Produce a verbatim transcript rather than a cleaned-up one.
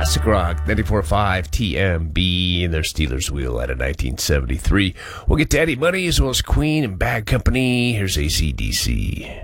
classic rock, ninety-four point five T M B, and their Steelers Wheel out of nineteen seventy-three. We'll get to Eddie Money as well as Queen and Bad Company. Here's A C D C.